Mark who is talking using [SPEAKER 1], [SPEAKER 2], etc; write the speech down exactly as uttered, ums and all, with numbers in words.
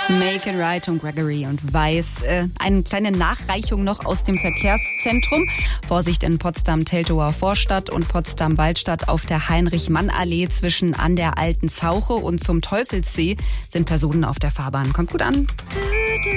[SPEAKER 1] Make it right, Tom Gregory und Weiß. Äh, eine kleine Nachreichung noch aus dem Verkehrszentrum. Vorsicht in Potsdam-Teltower Vorstadt und Potsdam-Waldstadt auf der Heinrich-Mann-Allee zwischen an der Alten Zauche und zum Teufelssee sind Personen auf der Fahrbahn. Kommt gut an.